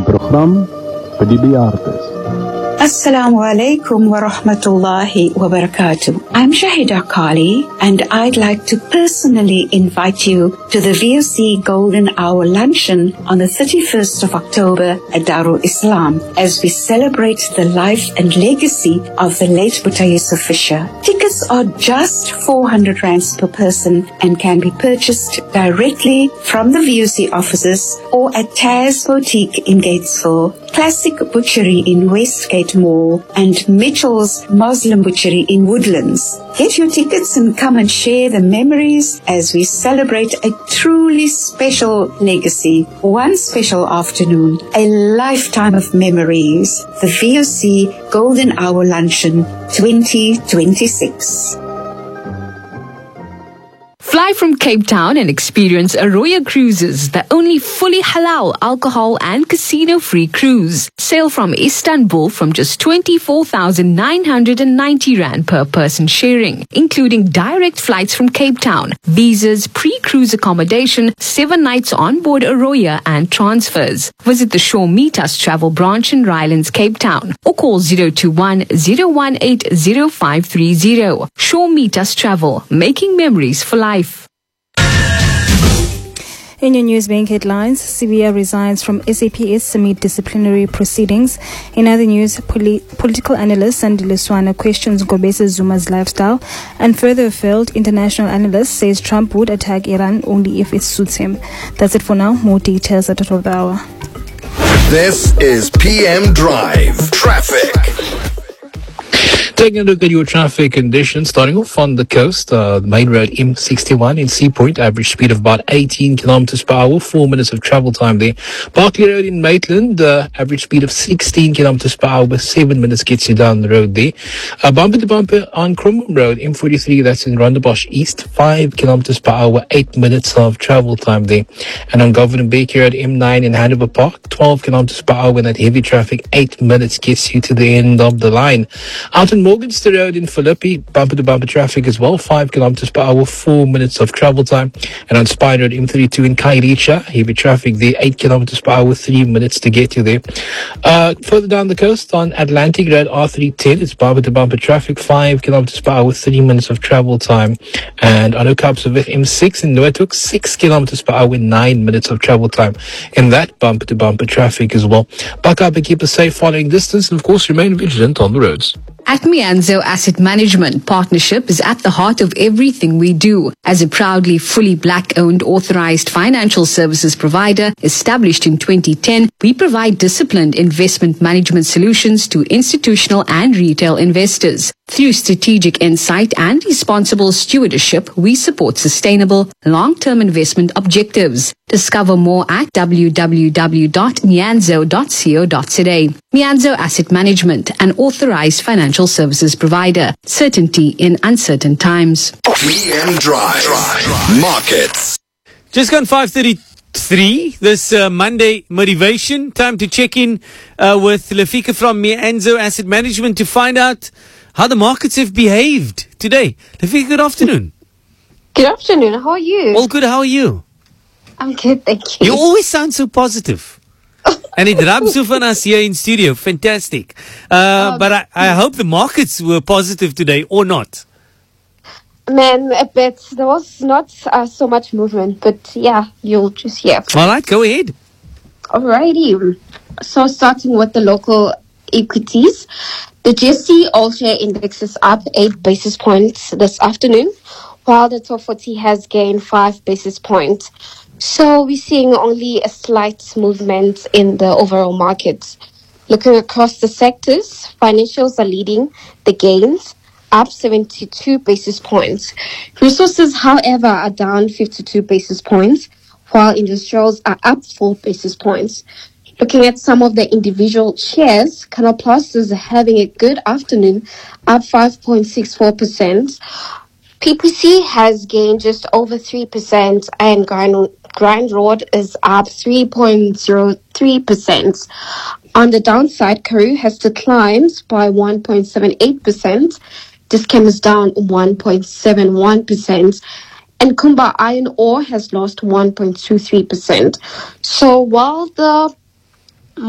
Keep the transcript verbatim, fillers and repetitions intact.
program vir die bejaardes. Assalamu alaikum wa rahmatullahi wa barakatuh. I'm Shahida Kali, and I'd like to personally invite you to the V O C Golden Hour Luncheon on the thirty-first of October at Darul Islam as we celebrate the life and legacy of the late Buta Yusuf Fisher. Tickets are just four hundred rands per person and can be purchased directly from the V O C offices or at Taz Boutique in Gatesville, Classic Butchery in Westgate Mall, and Mitchell's Muslim Butchery in Woodlands. Get your tickets and come and share the memories as we celebrate a truly special legacy. One special afternoon, a lifetime of memories. The V O C Golden Hour Luncheon twenty twenty-six. Fly from Cape Town and experience Arroyo Cruises, the only fully halal, alcohol and casino-free cruise. Sail from Istanbul from just twenty-four thousand nine hundred ninety rand per person sharing, including direct flights from Cape Town, visas, pre-cruise accommodation, seven nights on board Arroyo and transfers. Visit the Shaw Meet Us Travel branch in Rylands, Cape Town, or call zero two one, zero one eight, zero five three zero. Shaw Meet Us Travel, making memories for life. In your news bank headlines, Sibiya resigns from S A P S amid disciplinary proceedings. In other news, poli- political analyst Sandi Leswana questions Gobese Zuma's lifestyle, and further afield, international analyst says Trump would attack Iran only if it suits him. That's it for now. More details at the top of the hour. This is P M Drive Traffic. Taking a look at your traffic conditions, starting off on the coast, uh, the main road M sixty-one in Sea Point, average speed of about eighteen kilometers per hour, four minutes of travel time there. Barclay Road in Maitland, uh, average speed of sixteen kilometers per hour, seven minutes gets you down the road there. Uh, bumper to bumper on Cromwell Road, M forty-three, that's in Rondebosch East, five kilometers per hour, eight minutes of travel time there. And on Governor Baker Road, M nine in Hanover Park, twelve kilometers per hour, when that heavy traffic, eight minutes gets you to the end of the line. Out in Morganster Road in Philippi, bumper to bumper traffic as well, five kilometers per hour, four minutes of travel time. And on Spine Road M thirty-two in Kairicha, heavy traffic there, eight kilometers per hour, three minutes to get you there. Uh, further down the coast on Atlantic Road R three ten, it's bumper to bumper traffic, five kilometers per hour, three minutes of travel time. And on Okapsovik M six in Noordhoek, six kilometers per hour, nine minutes of travel time. In that bumper to bumper traffic as well. Buck up and keep a safe following distance, and of course remain vigilant on the roads. At Mianzo Asset Management, partnership is at the heart of everything we do. As a proudly fully black-owned authorized financial services provider established in twenty ten, we provide disciplined investment management solutions to institutional and retail investors. Through strategic insight and responsible stewardship, we support sustainable, long-term investment objectives. Discover more at w w w dot mianzo dot co dot za. Mianzo Asset Management, an authorized financial services provider. Certainty in uncertain times. P M Drive Markets. Just gone five thirty-three this uh, Monday motivation. Time to check in uh, with Lefika from Mianzo Asset Management to find out how the markets have behaved today. Lefika, good afternoon. Good afternoon. How are you? All good. How are you? I'm good, thank you. You always sound so positive. And it rubs off on us here in studio. Fantastic. Uh, um, but I, I hope the markets were positive today, or not. Man, a bit. There was not uh, so much movement, but yeah, you'll just hear. All right, go ahead. Alrighty. So starting with the local equities, the J S E All Share Index is up eight basis points this afternoon, while the top forty has gained five basis points. So we're seeing only a slight movement in the overall market. Looking across the sectors, financials are leading the gains, up seventy-two basis points. Resources, however, are down fifty-two basis points, while industrials are up four basis points. Looking at some of the individual shares, Canal Plus is having a good afternoon, up five point six four percent. P P C has gained just over three percent, and Grind, Grind Road is up three point zero three percent. On the downside, Karoo has declined by one point seven eight percent. Discam is down one point seven one percent. And Kumba Iron Ore has lost one point two three percent. So while the